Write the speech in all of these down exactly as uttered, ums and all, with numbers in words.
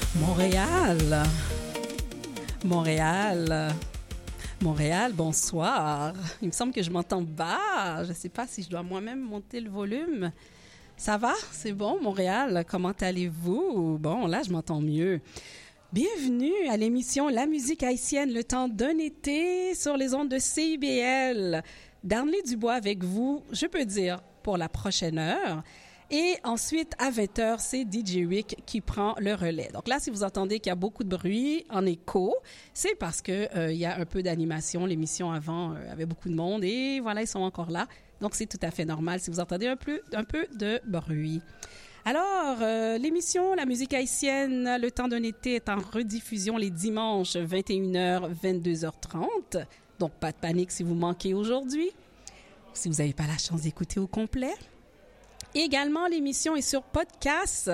Montréal. Montréal. Montréal, bonsoir. Il me semble que je m'entends bas. Je ne sais pas si je dois moi-même monter le volume. Ça va? C'est bon, Montréal? Comment allez-vous? Bon, là, je m'entends mieux. Bienvenue à l'émission La musique haïtienne, le temps d'un été sur les ondes de C I B L. Darnley Dubois avec vous, je peux dire, pour la prochaine heure. Et ensuite, à vingt heures, c'est D J Rick qui prend le relais. Donc là, si vous entendez qu'il y a beaucoup de bruit en écho, c'est parce qu'il euh, y a un peu d'animation. L'émission avant euh, avait beaucoup de monde et voilà, ils sont encore là. Donc, c'est tout à fait normal si vous entendez un peu, un peu de bruit. Alors, euh, l'émission La musique haïtienne, le temps d'un été est en rediffusion les dimanches vingt et une heures, vingt-deux heures trente. Donc, pas de panique si vous manquez aujourd'hui, si vous n'avez pas la chance d'écouter au complet. Également, l'émission est sur podcast,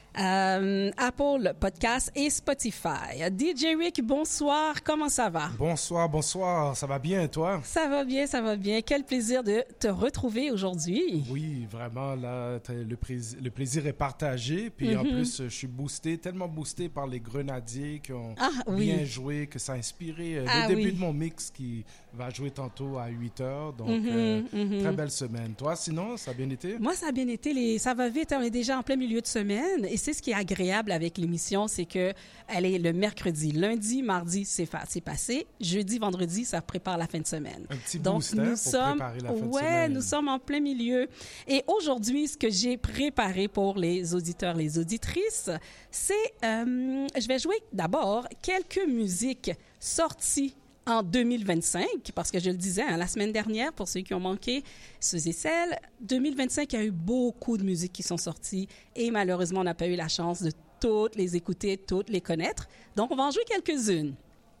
euh, Apple Podcast et Spotify. D J Rick, bonsoir, comment ça va? Bonsoir, bonsoir, ça va bien et toi? Ça va bien, ça va bien. Quel plaisir de te retrouver aujourd'hui. Oui, vraiment, là, le, pris- le plaisir est partagé. Puis mm-hmm. en plus, je suis boosté, tellement boosté par les Grenadiers qui ont ah, oui. bien joué, que ça a inspiré euh, ah, le début oui. de mon mix qui va jouer tantôt à huit heures. Donc, mm-hmm, euh, mm-hmm. très belle semaine. Toi, sinon, ça a bien été? Moi, ça a bien été. Les... Ça va vite. On est déjà en plein milieu de semaine. Et c'est ce qui est agréable avec l'émission, c'est que elle est le mercredi. Lundi, mardi, c'est, fa... c'est passé. Jeudi, vendredi, ça prépare la fin de semaine. Un petit Donc, boost, nous hein, sommes... pour préparer la fin ouais, de semaine. Nous sommes en plein milieu. Et aujourd'hui, ce que j'ai préparé pour les auditeurs, les auditrices, c'est... Euh, je vais jouer d'abord quelques musiques sorties en deux mille vingt-cinq, parce que je le disais hein, la semaine dernière, pour ceux qui ont manqué, ceux et celles, deux mille vingt-cinq, il y a eu beaucoup de musiques qui sont sorties et malheureusement, on n'a pas eu la chance de toutes les écouter, toutes les connaître. Donc, on va en jouer quelques-unes.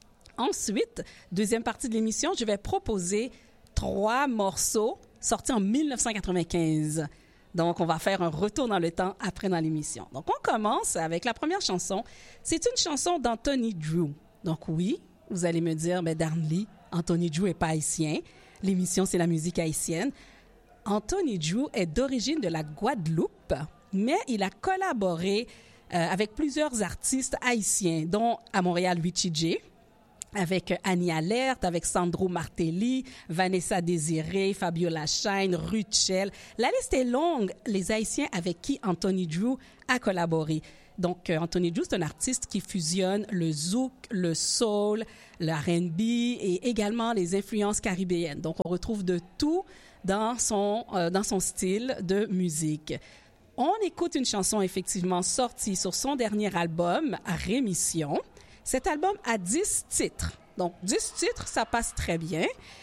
Ensuite, deuxième partie de l'émission, je vais proposer trois morceaux sortis en dix-neuf cent quatre-vingt-quinze. Donc, on va faire un retour dans le temps après dans l'émission. Donc, on commence avec la première chanson. C'est une chanson d'Anthony Drew. Donc, oui, vous allez me dire, mais Darnley, Anthony Drew n'est pas haïtien. L'émission, c'est la musique haïtienne. Anthony Drew est d'origine de la Guadeloupe, mais il a collaboré euh, avec plusieurs artistes haïtiens, dont à Montréal, Richie J, avec Annie Alert, avec Sandro Martelly, Vanessa Désiré, Fabiola Shine, Ruchel. La liste est longue, les Haïtiens avec qui Anthony Drew a collaboré. Donc, euh, Anthony Drew, c'est un artiste qui fusionne le zouk, le soul, le R and B et également les influences caribéennes. Donc, on retrouve de tout dans son, euh, dans son style de musique. On écoute une chanson effectivement sortie sur son dernier album, Rémission. Cet album a dix titres. Donc, dix titres, ça passe très bien.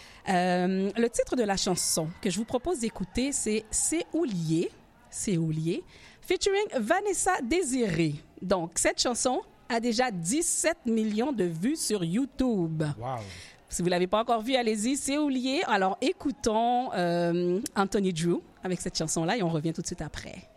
Euh, le titre de la chanson que je vous propose d'écouter, c'est « C'est où lié ». C'est où lié, featuring Vanessa Désiré. Donc, cette chanson a déjà dix-sept millions de vues sur YouTube. Wow. Si vous ne l'avez pas encore vu, allez-y, c'est où lié. Alors, écoutons euh, Anthony Drew avec cette chanson-là et on revient tout de suite après.